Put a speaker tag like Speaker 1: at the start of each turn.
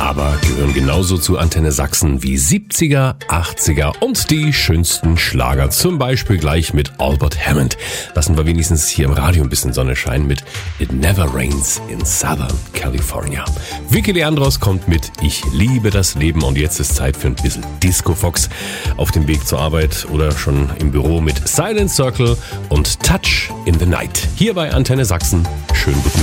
Speaker 1: aber gehören genauso zu Antenne Sachsen wie 70er, 80er und die schönsten Schlager. Zum Beispiel gleich mit Albert Hammond. Lassen wir wenigstens hier im Radio ein bisschen Sonne scheinen mit It Never Rains in Southern California. Vicky Leandros kommt mit Ich liebe das Leben und jetzt ist Zeit für ein bisschen Disco Fox. Auf dem Weg zur Arbeit oder schon im Büro mit Silent Circle und Touch in the Night. Hier bei Antenne Sachsen. Schönen guten